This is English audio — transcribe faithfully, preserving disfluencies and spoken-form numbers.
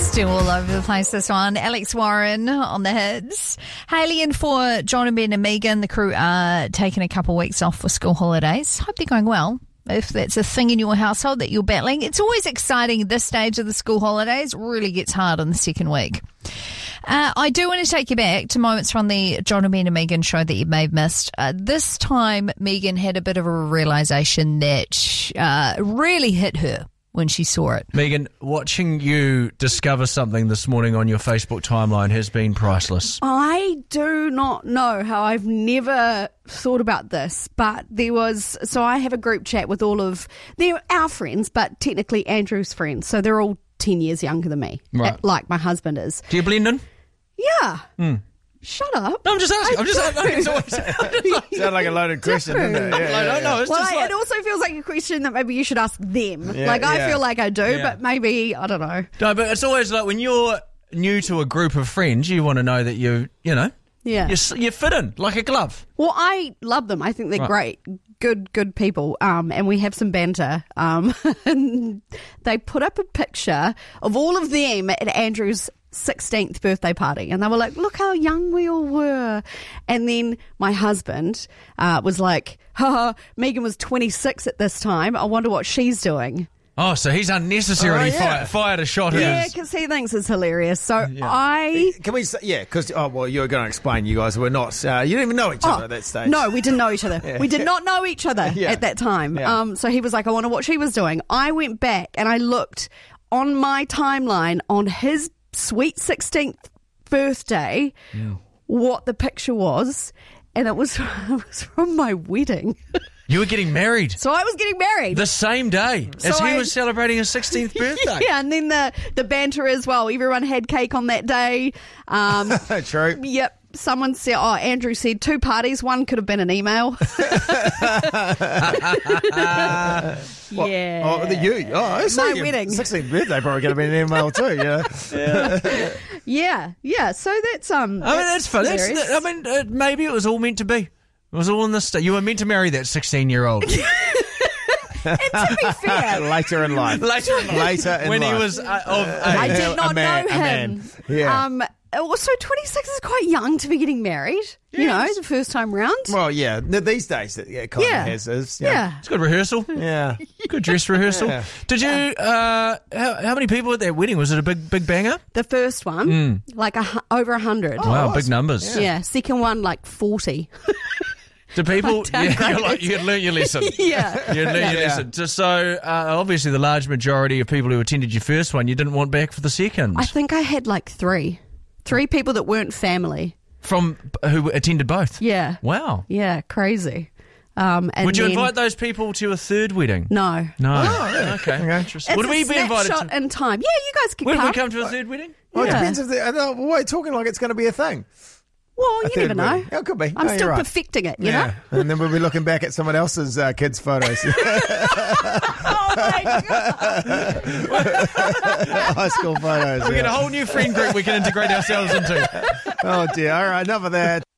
Still all over the place, this one. Alex Warren on the hits. Hayley in for John and Ben and Megan. The crew are taking a couple of weeks off for school holidays. Hope they're going well. If that's a thing in your household that you're battling. It's always exciting at this stage of the school holidays. It really gets hard on the second week. Uh, I do want to take you back to moments from the John and Ben and Megan show that you may have missed. Uh, this time, Megan had a bit of a realisation that uh, really hit her when she saw it. Megan, watching you discover something this morning on your Facebook timeline has been priceless. I do not know how I've never thought about this, but there was, so I have a group chat with all of, they're our friends, but technically Andrew's friends, so they're all ten years younger than me, right. Like my husband is. Do you blend in? Yeah. Mm. Shut up. No, I'm just asking. I I'm just asking. Sounds like a loaded question, doesn't it? Yeah, no, no, no. It's well, just I, like... it also feels like a question that maybe you should ask them. Yeah, like, I yeah. feel like I do, Yeah. but maybe, I don't know. No, but it's always like when you're new to a group of friends, you want to know that you, you know, Yeah. you you fit in like a glove. Well, I love them. I think they're Right. great, good, good people. Um, and we have some banter. Um, and they put up a picture of all of them at Andrew's sixteenth birthday party, and they were like, look how young we all were. And then my husband uh, was like, haha, Megan was twenty-six at this time. I wonder what she's doing. Oh, so he's unnecessarily Oh, yeah. fired, fired a shot at Yeah, his... because he thinks it's hilarious. So I... Can we say, yeah, because, oh, well, you were going to explain you guys were not, uh, you didn't even know each other Oh, at that stage. No, we didn't know each other. We did not know each other Yeah. at that time. Yeah. Um, so he was like, I wonder what she was doing. I went back and I looked on my timeline on his sweet sixteenth birthday what the picture was, and it was, it was from my wedding. You were getting married So I was getting married. the same day as So he I- was celebrating his sixteenth birthday. Yeah, and then the, the banter as well. Everyone had cake on that day. Um, True. yep. Someone said, oh, Andrew said two parties. One could have been an email. Yeah. Oh, the you. Oh, it's My like your wedding. sixteenth birthday probably could have been an email too, yeah. Yeah, yeah. So that's um. I mean, that's fun. That's, hilarious. I mean, uh, maybe it was all meant to be. It was all in this. You were meant to marry that sixteen-year-old. And to be fair, Later in life. Later in life. Later in when life. he was uh, of I age. did not a man, know a man. him. Yeah. Um. Also, twenty-six is quite young to be getting married. You know, the first time round. Well, yeah. th- These days, it yeah, kind Yeah. of has. Is, Yeah. It's good rehearsal. Yeah. Good dress rehearsal. Yeah. Did you? Uh, how, how many people at that wedding? Was it a big, big banger? The first one, like a, hu- over a hundred. Wow, Oh, big numbers. Yeah. Second one, like forty. Do people? Downgraded. Yeah, you're like, you had learnt your lesson. Yeah. You had learnt your Yeah. lesson. So, so uh, obviously, the large majority of people who attended your first one, you didn't want back for the second. I think I had like three, three people that weren't family. From who attended both. Yeah. Wow. Yeah. Crazy. Um. And Would you then- invite those people to a third wedding? No. No. yeah. Okay. Okay. Interesting. It's Would a we be invited snapshot to? in time. Yeah, you guys can Would come. we come to a third wedding? Well, it Yeah. depends if they, I don't know, we're talking like it's going to be a thing. Well, A you third never know. wedding. Yeah, it could be. I'm No, still you're right. perfecting it, you Yeah. know? And then we'll be looking back at someone else's uh, kids' photos. Oh, my God. High school photos. We get a yeah. whole new friend group we can integrate ourselves into. Oh, dear. All right, enough of that.